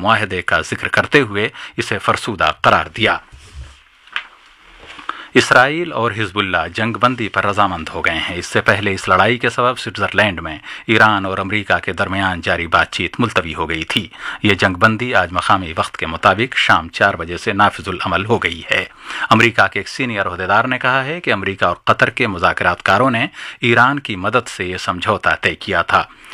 मुआहदे का जिक्र करते हुए इसे फरसूदा करार दिया। इसराइल और हिजबुल्लाह जंगबंदी पर रजामंद हो गए हैं। इससे पहले इस लड़ाई के सबब स्विट्जरलैंड में ईरान और अमेरिका के दरमियान जारी बातचीत मुलतवी हो गई थी। ये जंगबंदी आज मकामी वक्त के मुताबिक शाम 4 बजे से नाफिजुल अमल हो गई है। अमेरिका के एक सीनियर ओहदेदार ने कहा है कि अमेरिका और कतर के मुज़ाकरातकारों ने ईरान की मदद से यह समझौता तय किया था।